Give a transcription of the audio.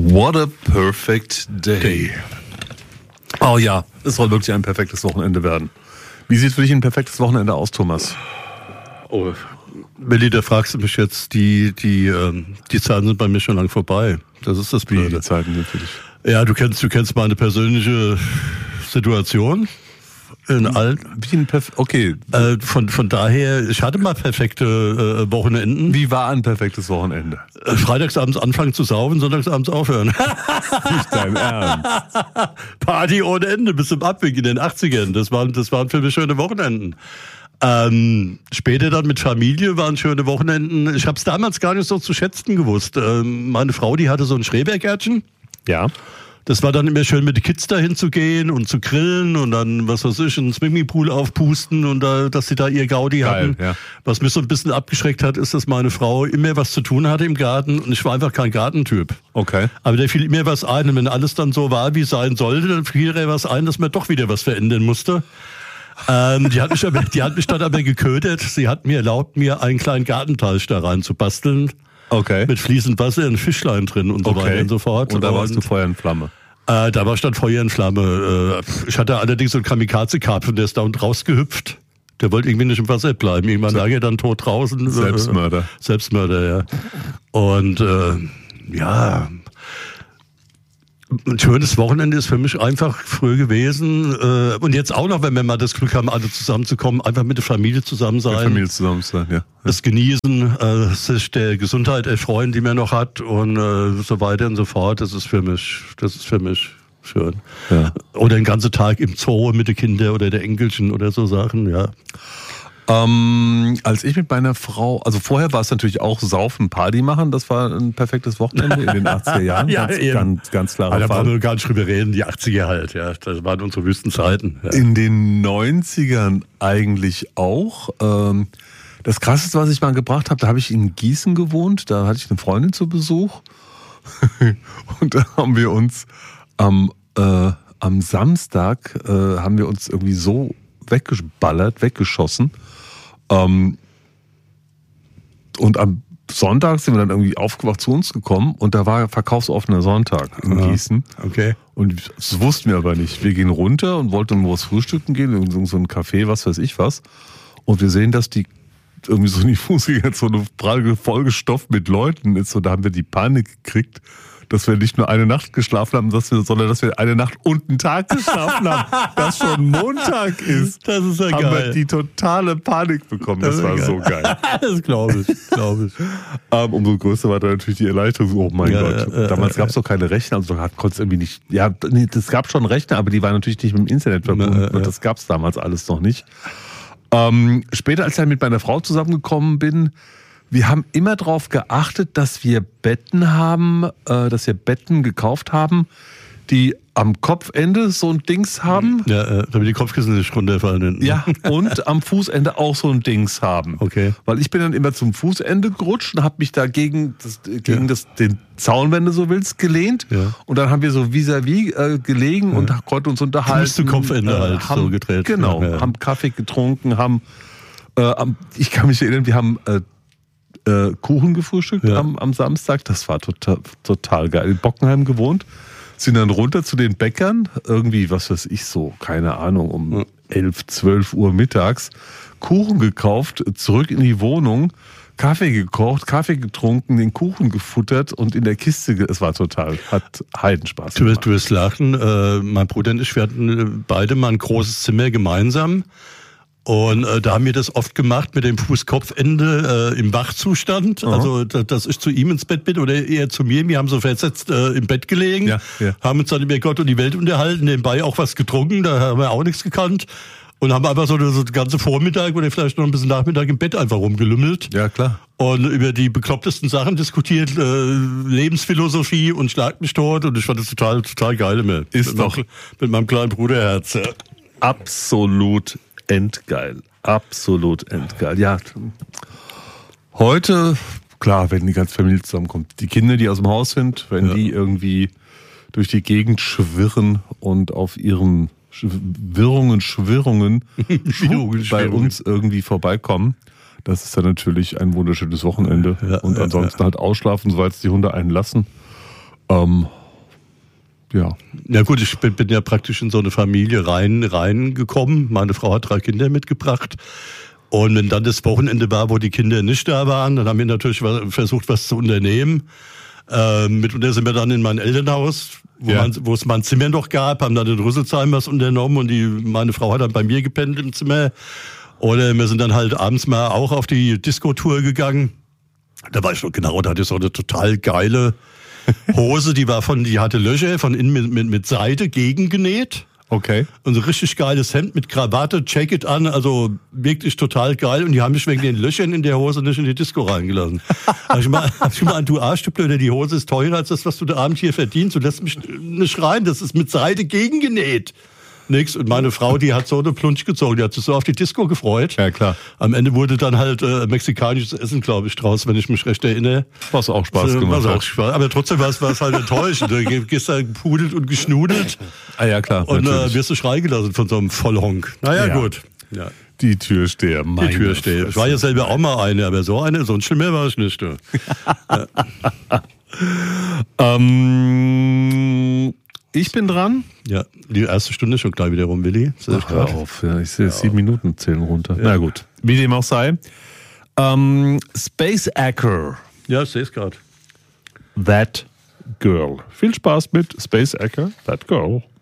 What a perfect day. Oh ja, es soll wirklich ein perfektes Wochenende werden. Wie sieht für dich ein perfektes Wochenende aus, Thomas? Oh, Willi, da fragst du mich jetzt, die Zeiten sind bei mir schon lang vorbei. Das ist das Blöde. Die Zeiten natürlich. Ja, du kennst meine persönliche Situation. Okay. Von daher, ich hatte mal perfekte Wochenenden. Wie war ein perfektes Wochenende? Freitagsabends anfangen zu saufen, sonntagsabends aufhören. Nicht dein Ernst. Party ohne Ende bis zum Abwinken in den 80ern. Das waren für mich schöne Wochenenden. Später dann mit Familie waren schöne Wochenenden. Ich habe es damals gar nicht so zu schätzen gewusst. Meine Frau, die hatte so ein Schrebergärtchen. Ja. Das war dann immer schön, mit den Kids dahin zu gehen und zu grillen und dann, was weiß ich, einen Swimmingpool aufpusten und dass sie da ihr Gaudi hatten. Ja. Was mich so ein bisschen abgeschreckt hat, ist, dass meine Frau immer was zu tun hatte im Garten und ich war einfach kein Gartentyp. Okay. Aber da fiel immer was ein und wenn alles dann so war, wie es sein sollte, dann fiel ihr was ein, dass man doch wieder was verändern musste. Die hat mich dann aber geködert. Sie hat mir erlaubt, mir einen kleinen Gartenteich da rein zu basteln. Okay. Mit fließend Wasser, ein Fischlein drin und so weiter und so fort. Und da warst du Feuer in Flamme. Da war dann Feuer in Flamme. Ich hatte allerdings so einen Kamikaze-Karpfen, der ist da unten rausgehüpft. Der wollte irgendwie nicht im Wasser bleiben. Irgendwann lag er dann tot draußen. Selbstmörder. Selbstmörder, ja. Und ja, ein schönes Wochenende ist für mich einfach früher gewesen. Und jetzt auch noch, wenn wir mal das Glück haben, alle zusammenzukommen, einfach mit der Familie zusammen sein. Mit der Familie zusammen sein, ja. Das Genießen, sich der Gesundheit erfreuen, die man noch hat und so weiter und so fort. Das ist für mich schön. Ja. Oder den ganzen Tag im Zoo mit den Kindern oder der Enkelchen oder so Sachen, ja. Als ich mit meiner Frau, also vorher war es natürlich auch Saufen, Party machen, das war ein perfektes Wochenende in den 80er Jahren. Ja, ganz klar. Da wollen wir gar nicht drüber reden, die 80er halt, ja. Das waren unsere Wüstenzeiten. Ja. In den 90ern eigentlich auch. Das Krasseste, was ich mal gebracht habe, da habe ich in Gießen gewohnt, da hatte ich eine Freundin zu Besuch. Und da haben wir uns am Samstag haben wir uns irgendwie so weggeschossen. Und am Sonntag sind wir dann irgendwie aufgewacht zu uns gekommen und da war verkaufsoffener Sonntag in Gießen. Okay. Und das wussten wir aber nicht. Wir gehen runter und wollten irgendwo was frühstücken gehen, in so ein Café, was weiß ich was. Und wir sehen, dass die irgendwie so in die Fußgänger jetzt so eine prall vollgestopft mit Leuten ist. Und da haben wir die Panik gekriegt, dass wir nicht nur eine Nacht geschlafen haben, sondern dass wir eine Nacht und einen Tag geschlafen haben, dass schon Montag ist. Das ist ja haben geil. wir die totale Panik bekommen. Das war so geil. Das glaube ich. Umso größer war da natürlich die Erleichterung. Oh mein Gott. Damals gab es doch keine Rechner. Also konntest irgendwie nicht. Ja, nee, das gab schon Rechner, aber die waren natürlich nicht mit dem Internet verbunden. Und das gab es damals alles noch nicht. Später, als ich dann mit meiner Frau zusammengekommen bin, wir haben immer darauf geachtet, dass wir Betten gekauft haben, die am Kopfende so ein Dings haben. Ja, damit die Kopfkissen nicht runterfallen. Ja, und am Fußende auch so ein Dings haben. Okay. Weil ich bin dann immer zum Fußende gerutscht und habe mich da gegen den Zaun, wenn du so willst, gelehnt. Ja. Und dann haben wir so vis-à-vis gelegen und konnten uns unterhalten. Fuß zu Kopfende halt so gedreht. Genau, haben Kaffee getrunken, ich kann mich erinnern, wir haben Kuchen gefrühstückt am Samstag. Das war total geil. In Bockenheim gewohnt. Sind dann runter zu den Bäckern. Irgendwie, was weiß ich so, keine Ahnung, um 11, 12 Uhr mittags. Kuchen gekauft, zurück in die Wohnung. Kaffee gekocht, Kaffee getrunken, den Kuchen gefuttert und in der Kiste, es war hat Heidenspaß gemacht. Du wirst lachen. Mein Bruder und ich, wir hatten beide mal ein großes Zimmer gemeinsam. Und da haben wir das oft gemacht mit dem Fuß-Kopf-Ende im Wachzustand. Also, dass ich zu ihm ins Bett bin oder er zu mir. Wir haben so versetzt im Bett gelegen, haben uns dann über Gott und die Welt unterhalten, nebenbei auch was getrunken, da haben wir auch nichts gekannt. Und haben einfach so den ganzen Vormittag oder vielleicht noch ein bisschen Nachmittag im Bett einfach rumgelümmelt. Ja, klar. Und über die beklopptesten Sachen diskutiert, Lebensphilosophie und Schlag mich tot. Und ich fand das total geil immer. Ist doch. Mit meinem kleinen Bruderherz. Absolut endgeil. Ja. Heute, klar, wenn die ganze Familie zusammenkommt. Die Kinder, die aus dem Haus sind, wenn die irgendwie durch die Gegend schwirren und auf ihren Schwirrungen bei uns irgendwie vorbeikommen. Das ist dann natürlich ein wunderschönes Wochenende. Und ansonsten halt ausschlafen, soweit es die Hunde einen lassen. Ja. Ja gut, ich bin ja praktisch in so eine Familie reingekommen. Meine Frau hat 3 Kinder mitgebracht. Und wenn dann das Wochenende war, wo die Kinder nicht da waren, dann haben wir natürlich versucht, was zu unternehmen. Mitunter sind wir dann in mein Elternhaus, wo es mal ein Zimmer noch gab, haben dann in Rüsselsheim was unternommen und meine Frau hat dann bei mir gepennt im Zimmer. Oder wir sind dann halt abends mal auch auf die Disco-Tour gegangen. Da war ich noch genau, da hatte ich so eine total geile Hose, die hatte Löcher von innen mit Seide gegengenäht. Okay. Und so richtig geiles Hemd mit Krawatte, Jacket an, also wirklich total geil. Und die haben mich wegen den Löchern in der Hose nicht in die Disco reingelassen. Hab ich mal, du Arschstück, die Hose ist teurer als das, was du da abends hier verdienst. Du lässt mich nicht rein, das ist mit Seide gegengenäht. Nix. Und meine Frau, die hat so eine Plunsch gezogen, die hat sich so auf die Disco gefreut. Ja, klar. Am Ende wurde dann halt mexikanisches Essen, glaube ich, draus, wenn ich mich recht erinnere. Was auch Spaß gemacht hat. Auch Spaß. Aber trotzdem war es halt enttäuschend. Du gehst da gepudelt und geschnudelt. Ah ja, klar. Und wirst du freigelassen von so einem Vollhonk. Naja, gut. Ja. Die Türsteher, Die Türsteher. Ich war ja selber auch mal eine, aber so ein schlimmer war ich nicht. Ich bin dran. Ja, die erste Stunde ist schon gleich wieder rum, Willi. Ach, hör auf, ja, ich sehe 7 Minuten zählen runter. Ja. Na gut, wie dem auch sei. Space Acker. Ja, ich sehe es gerade. That Girl. Viel Spaß mit Space Acker, That Girl.